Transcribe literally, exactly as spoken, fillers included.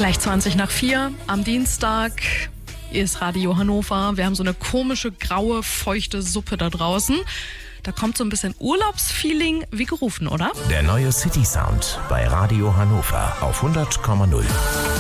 Gleich zwanzig nach vier am Dienstag ist Radio Hannover. Wir haben so eine komische, graue, feuchte Suppe da draußen. Da kommt so ein bisschen Urlaubsfeeling wie gerufen, oder? Der neue City Sound bei Radio Hannover auf hundert Komma null.